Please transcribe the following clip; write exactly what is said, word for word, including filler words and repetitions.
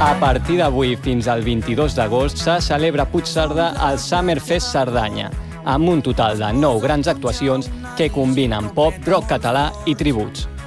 A partir d'avui fins al vint-i-dos d'agost se celebra a Puigcerdà el Summerfest Cerdanya, amb un total de nou grans actuacions que combinen pop, rock català i tributs.